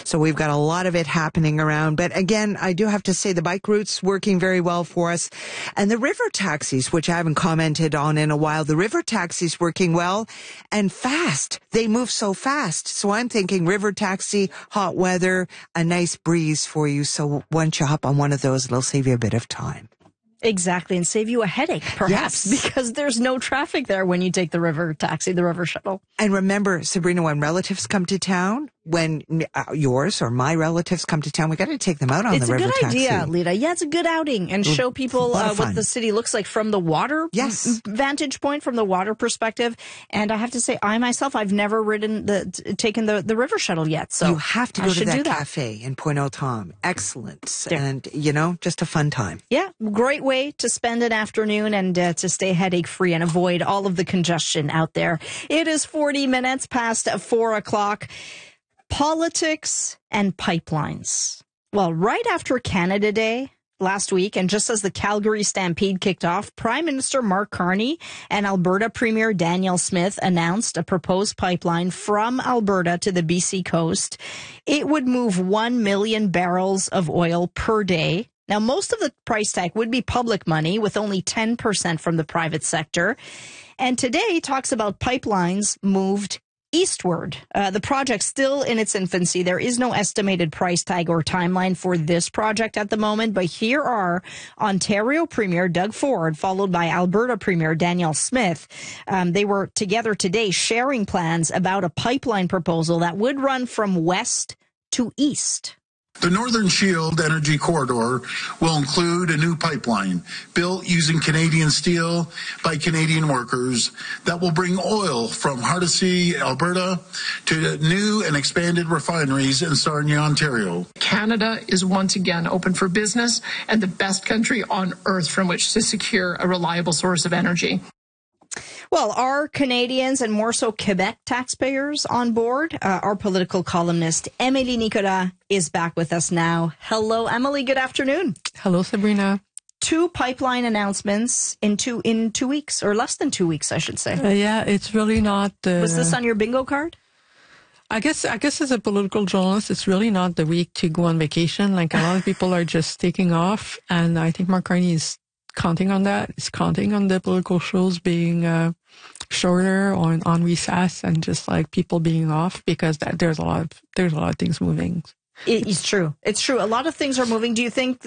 So we've got a lot of it happening around. But again, I do have to say the bike route's working very well for us. And the river taxis, which I haven't commented on in a while, the river taxis working well and fast. They move so fast. So I'm thinking river taxi, hot weather, a nice breeze for you. So once you hop on one of those, it'll save you a bit of time. Exactly, and save you a headache, perhaps, Yes. because there's no traffic there when you take the river taxi, the river shuttle. And remember, Sabrina, when relatives come to town, when yours or my relatives come to town, we got to take them out on the river taxi. It's a good idea, Lita. Yeah, it's a good outing and show people what the city looks like from the water vantage point, from the water perspective. And I have to say, I've never taken the river shuttle yet. So you have to go to that cafe in Pointe-aux-Trembles. Excellent. Yeah. And, just a fun time. Yeah, great way to spend an afternoon and to stay headache free and avoid all of the congestion out there. It is 40 minutes past 4 o'clock. Politics and pipelines. Well, right after Canada Day last week, and just as the Calgary Stampede kicked off, Prime Minister Mark Carney and Alberta Premier Danielle Smith announced a proposed pipeline from Alberta to the BC coast. It would move 1 million barrels of oil per day. Now, most of the price tag would be public money, with only 10% from the private sector. And today talks about pipelines moved eastward. The project's still in its infancy. There is no estimated price tag or timeline for this project at the moment, but here are Ontario Premier Doug Ford, followed by Alberta Premier Danielle Smith. They were together today sharing plans about a pipeline proposal that would run from west to east. The Northern Shield Energy Corridor will include a new pipeline built using Canadian steel by Canadian workers that will bring oil from Hardisty, Alberta, to new and expanded refineries in Sarnia, Ontario. Canada is once again open for business and the best country on earth from which to secure a reliable source of energy. Well, are Canadians and more so Quebec taxpayers on board? Our political columnist, Emily Nicolas, is back with us now. Hello, Emily. Good afternoon. Hello, Sabrina. 2 pipeline announcements in 2 weeks, or less than 2 weeks, I should say. Yeah, it's really not. Was this on your bingo card? I guess as a political journalist, it's really not the week to go on vacation. Like, a lot of people are just taking off, and I think Mark Carney is counting on that. He's counting on the political shows being shorter or on recess, and just like people being off, because there's a lot of things moving. It's true. It's true. A lot of things are moving. Do you think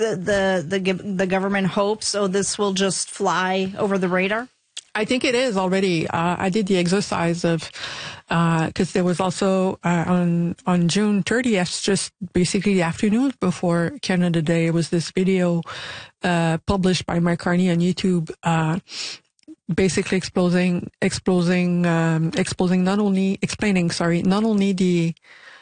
the government hopes this will just fly over the radar? I think it is already. I did the exercise of, because there was also on June 30th, just basically the afternoon before Canada Day, was this video published by Mark Carney on YouTube, basically exposing not only the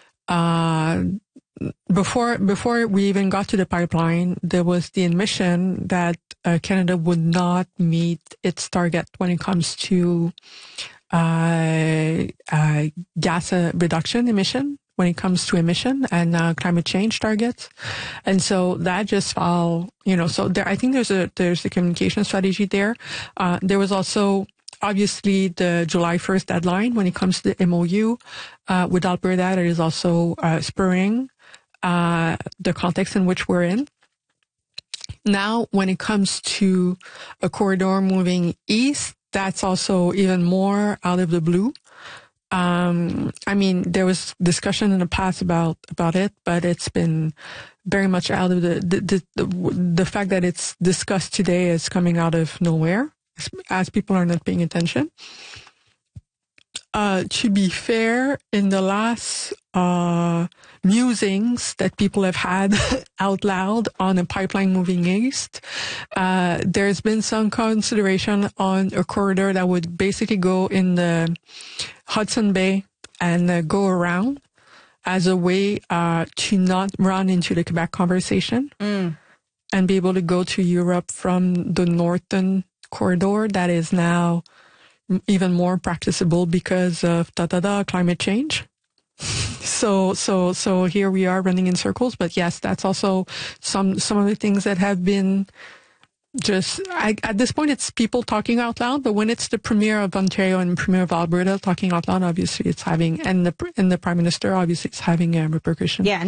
before we even got to the pipeline, there was the admission that Canada would not meet its target when it comes to gas reduction emission, when it comes to emission and climate change targets. And so that just fell, so I think there's a communication strategy there. There was also obviously the July 1st deadline when it comes to the MOU with Alberta. That is also spurring the context in which we're in. Now, when it comes to a corridor moving east, that's also even more out of the blue. There was discussion in the past about it, but it's been very much out of the fact that it's discussed today is coming out of nowhere, as people are not paying attention. To be fair, in the last musings that people have had out loud on a pipeline moving east, there's been some consideration on a corridor that would basically go in the Hudson Bay and go around as a way to not run into the Quebec conversation and be able to go to Europe from the northern corridor that is now even more practicable because of climate change. So here we are running in circles. But yes, that's also some of the things that have been just, at this point, it's people talking out loud. But when it's the Premier of Ontario and Premier of Alberta talking out loud, obviously it's having, and the Prime Minister, obviously it's having a repercussion. Yeah.